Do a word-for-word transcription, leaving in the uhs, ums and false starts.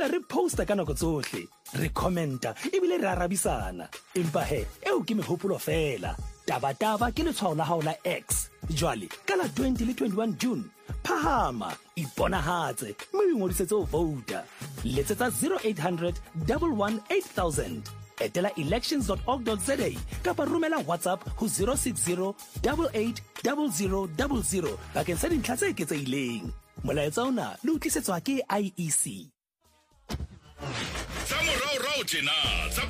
dula re posta ka nako tsohle, re commenta ebile re arabisana. Empa he eo ke mehopolo fela. Taba taba ke letshwao la hao la X. Jwale ka la twenty le twenty-one June, phahama iponahatse mme o ngodisetse ho vouta. Letsetsa zero eight hundred, one one eight thousand. Etela elections dot org dot za kapa romela WhatsApp ho zero six zero, eight eight zero zero zero zero bakeng sa dintlha tse eketsehileng. Molaetsa ona le utlisetswa ke I E C. Tsa morao rao tjena, tsa